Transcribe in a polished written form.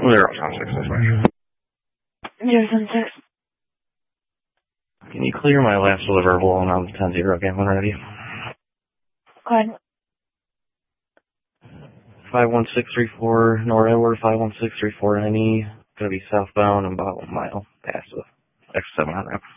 076 dispatch. 076. Can you clear my last deliverable and I'm 10-0 again when ready? Go ahead. 51634 North Edward, 51634 NE. Gonna be southbound and about 1 mile past the X7 on ramp.